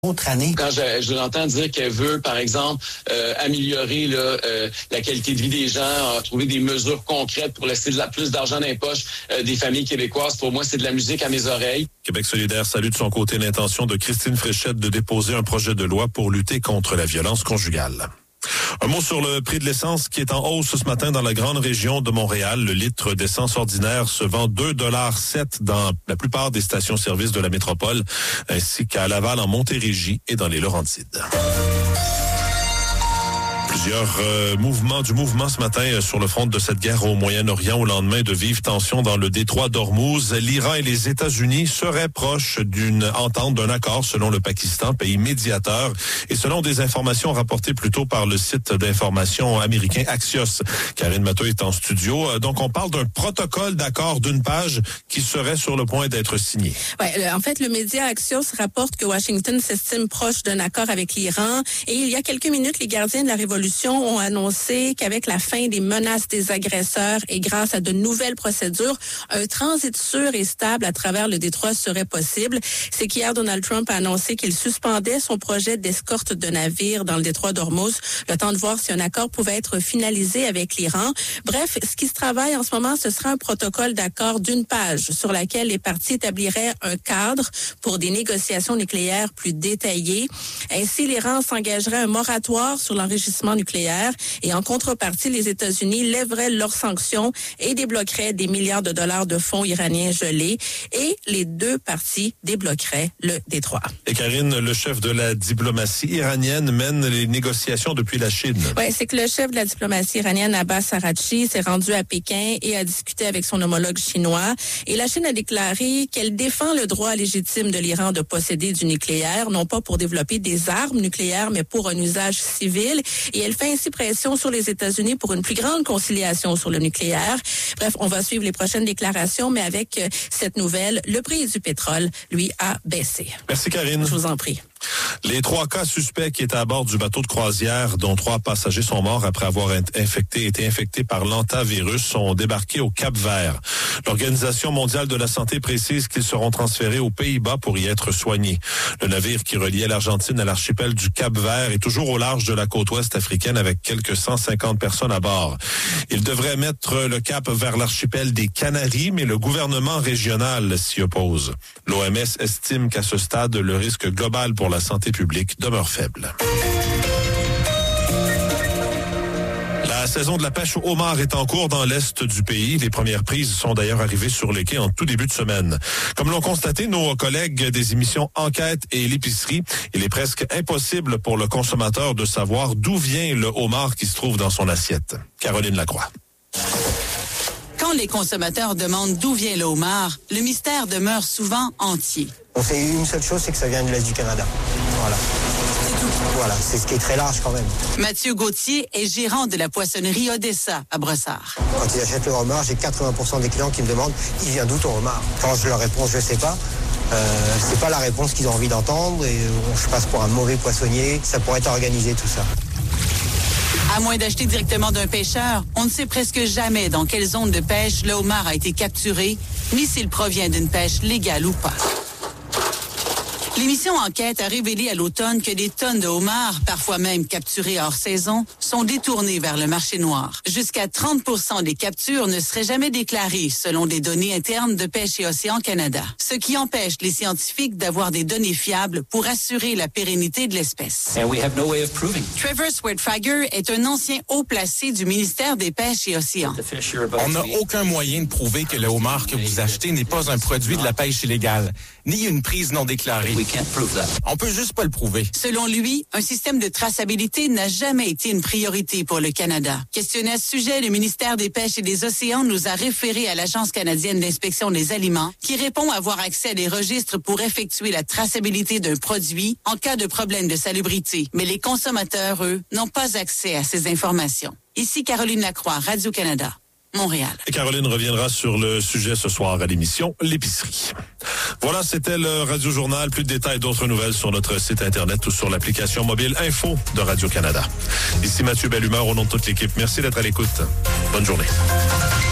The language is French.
autre année. Quand je l'entends dire qu'elle veut, par exemple, améliorer la qualité de vie des gens, trouver des mesures concrètes pour laisser plus d'argent dans les poches des familles québécoises, pour moi, c'est de la musique à mes oreilles. Québec solidaire salue de son côté l'intention de Christine Fréchette de déposer un projet de loi pour lutter contre la violence conjugale. Un mot sur le prix de l'essence qui est en hausse ce matin dans la grande région de Montréal. Le litre d'essence ordinaire se vend 2,07 $ dans la plupart des stations-service de la métropole, ainsi qu'à Laval, en Montérégie et dans les Laurentides. Plusieurs mouvements ce matin sur le front de cette guerre au Moyen-Orient au lendemain de vives tensions dans le détroit d'Ormuz. L'Iran et les États-Unis seraient proches d'une entente, d'un accord selon le Pakistan, pays médiateur, et selon des informations rapportées plus tôt par le site d'information américain Axios. Karine Matteau est en studio. Donc, on parle d'un protocole d'accord d'une page qui serait sur le point d'être signé. Ouais, en fait, le média Axios rapporte que Washington s'estime proche d'un accord avec l'Iran. Et il y a quelques minutes, les gardiens de la Révolution ont annoncé qu'avec la fin des menaces des agresseurs et grâce à de nouvelles procédures, un transit sûr et stable à travers le détroit serait possible. C'est qu'hier, Donald Trump a annoncé qu'il suspendait son projet d'escorte de navires dans le détroit d'Ormuz, le temps de voir si un accord pouvait être finalisé avec l'Iran. Bref, ce qui se travaille en ce moment, ce sera un protocole d'accord d'une page sur laquelle les parties établiraient un cadre pour des négociations nucléaires plus détaillées. Ainsi, l'Iran s'engagerait un moratoire sur l'enrichissement nucléaire et en contrepartie, les États-Unis lèveraient leurs sanctions et débloqueraient des milliards de dollars de fonds iraniens gelés et les deux parties débloqueraient le détroit. Et Karine, le chef de la diplomatie iranienne mène les négociations depuis la Chine. Oui, c'est que le chef de la diplomatie iranienne, Abbas Araghchi, s'est rendu à Pékin et a discuté avec son homologue chinois. Et la Chine a déclaré qu'elle défend le droit légitime de l'Iran de posséder du nucléaire, non pas pour développer des armes nucléaires, mais pour un usage civil. Et elle fait ainsi pression sur les États-Unis pour une plus grande conciliation sur le nucléaire. Bref, on va suivre les prochaines déclarations, mais avec cette nouvelle, le prix du pétrole, lui, a baissé. Merci, Karine. Je vous en prie. Les 3 cas suspects qui étaient à bord du bateau de croisière, dont 3 passagers sont morts après avoir été infectés par l'hantavirus, sont débarqués au Cap-Vert. L'Organisation mondiale de la santé précise qu'ils seront transférés aux Pays-Bas pour y être soignés. Le navire qui reliait l'Argentine à l'archipel du Cap-Vert est toujours au large de la côte ouest africaine avec quelques 150 personnes à bord. Il devrait mettre le cap vers l'archipel des Canaries, mais le gouvernement régional s'y oppose. L'OMS estime qu'à ce stade, le risque global pour la santé publique demeure faible. La saison de la pêche au homard est en cours dans l'est du pays. Les premières prises sont d'ailleurs arrivées sur les quais en tout début de semaine. Comme l'ont constaté nos collègues des émissions Enquête et l'Épicerie, il est presque impossible pour le consommateur de savoir d'où vient le homard qui se trouve dans son assiette. Caroline Lacroix. Quand les consommateurs demandent d'où vient le homard, le mystère demeure souvent entier. On sait une seule chose, c'est que ça vient de l'Est du Canada. Voilà. C'est tout. Voilà, c'est ce qui est très large quand même. Mathieu Gauthier est gérant de la poissonnerie Odessa à Brossard. Quand ils achètent le homard, j'ai 80% des clients qui me demandent « Il vient d'où ton homard ?» Quand je leur réponds « Je sais pas », c'est pas la réponse qu'ils ont envie d'entendre et je passe pour un mauvais poissonnier. Ça pourrait être organisé tout ça. À moins d'acheter directement d'un pêcheur, on ne sait presque jamais dans quelle zone de pêche le homard a été capturé, ni s'il provient d'une pêche légale ou pas. L'émission Enquête a révélé à l'automne que des tonnes de homards, parfois même capturés hors saison, sont détournées vers le marché noir. Jusqu'à 30% des captures ne seraient jamais déclarées, selon des données internes de Pêche et Océan Canada. Ce qui empêche les scientifiques d'avoir des données fiables pour assurer la pérennité de l'espèce. Trevor Swertfager est un ancien haut placé du ministère des Pêches et Océans. On n'a aucun moyen de prouver que le homard que vous achetez n'est pas un produit de la pêche illégale, ni une prise non déclarée. On peut juste pas le prouver. Selon lui, un système de traçabilité n'a jamais été une priorité pour le Canada. Questionné à ce sujet, le ministère des Pêches et des Océans nous a référé à l'Agence canadienne d'inspection des aliments, qui répond avoir accès à des registres pour effectuer la traçabilité d'un produit en cas de problème de salubrité. Mais les consommateurs, eux, n'ont pas accès à ces informations. Ici Caroline Lacroix, Radio-Canada. Montréal. Et Caroline reviendra sur le sujet ce soir à l'émission L'Épicerie. Voilà, c'était le Radio Journal. Plus de détails, d'autres nouvelles sur notre site Internet ou sur l'application mobile Info de Radio-Canada. Ici Mathieu Bellumeur au nom de toute l'équipe. Merci d'être à l'écoute. Bonne journée.